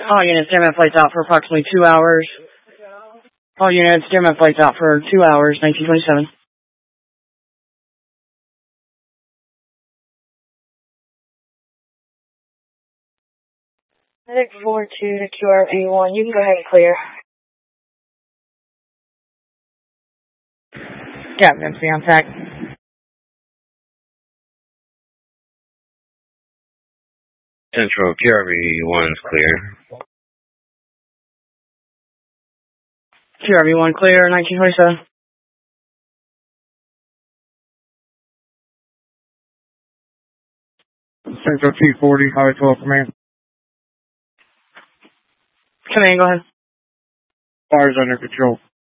All units, Dearman flights out for approximately 2 hours. All units, Dearman flights out for 2 hours, 1927. Medic 42 to QRV1, you can go ahead and clear. Captain MC on tack. Central QRV1 is clear. QRV1 clear, 1927. Central T40, Highway 12 Command. Command, go ahead. Fire's under control.